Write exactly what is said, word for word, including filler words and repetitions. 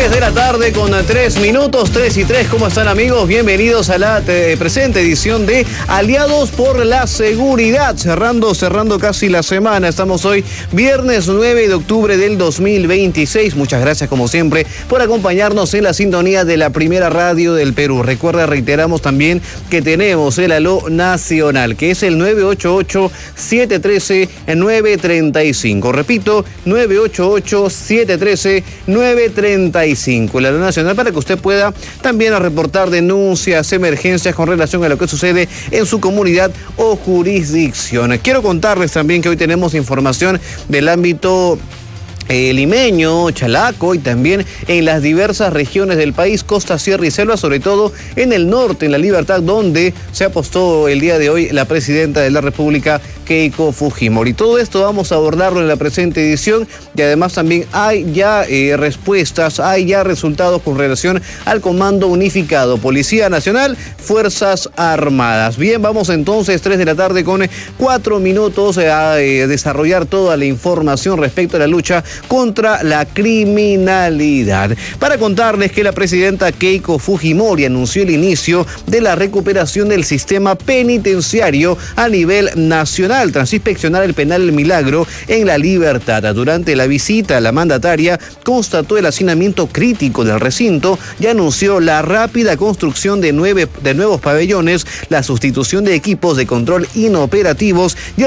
tres de la tarde con tres minutos, tres y tres. ¿Cómo están, amigos? Bienvenidos a la eh, presente edición de Aliados por la Seguridad. Cerrando, cerrando casi la semana. Estamos hoy viernes nueve de octubre del dos mil veintiséis. Muchas gracias, como siempre, por acompañarnos en la sintonía de la primera radio del Perú. Recuerda, reiteramos también que tenemos el aló nacional, que es el nueve ocho ocho, siete uno tres, nueve tres cinco. Repito, nueve ocho ocho, siete uno tres, nueve tres cinco. El aló nacional para que usted pueda también reportar denuncias, emergencias con relación a lo que sucede en su comunidad o jurisdicción. Quiero contarles también que hoy tenemos información del ámbito Eh, limeño, Chalaco y también en las diversas regiones del país, costa, sierra y selva, sobre todo en el norte, en La Libertad, donde se apostó el día de hoy la presidenta de la República, Keiko Fujimori. Todo esto vamos a abordarlo en la presente edición y además también hay ya eh, respuestas, hay ya resultados con relación al Comando Unificado, Policía Nacional, Fuerzas Armadas. Bien, vamos entonces, tres de la tarde con cuatro minutos a eh, desarrollar toda la información respecto a la lucha contra la criminalidad. Para contarles que la presidenta Keiko Fujimori anunció el inicio de la recuperación del sistema penitenciario a nivel nacional tras inspeccionar el penal El Milagro en La Libertad. Durante la visita, la mandataria constató el hacinamiento crítico del recinto y anunció la rápida construcción de nueve de nuevos pabellones, la sustitución de equipos de control inoperativos y